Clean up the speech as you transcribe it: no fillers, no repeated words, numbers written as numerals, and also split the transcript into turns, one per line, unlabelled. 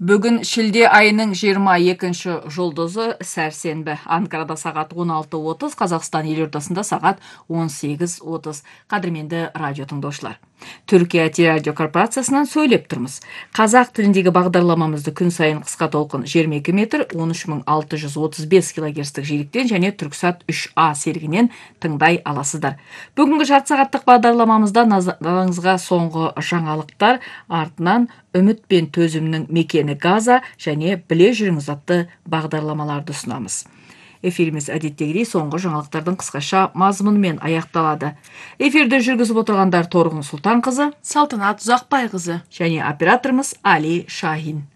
Бүгін шілде айының 22-ші жұлдызы сәрсенбі. Анкарада сағат 16:30, Қазақстан елордасында сағат 18:30. Қадірменді радио тыңдаушылар. Түркия телерадио корпорациясынан сөйлеп тұрмыз. Қазақ тіліндегі бағдарламамызды күн сайын қысқа толқын 22 метр 13635 килогерцтік жиіліктен және Түрксат 3А серігінен тыңдай аласыздар. Бүгінгі жарты сағаттық бағдарламамызда назарыңызға соңғы жаңалықтар, артынан үміт пен төзімнің мекені Газа және біле жүріңіз атты бағдарламаларды ұсынамыз. Эфиріміз әдеттегідей соңғы жаңалықтардың қысқаша мазмұнымен аяқталады. Эфирді жүргізіп отырғандар Торғын Сұлтанқызы,
Салтанат Ұзақбайқызы
және операторымыз Али Шахин.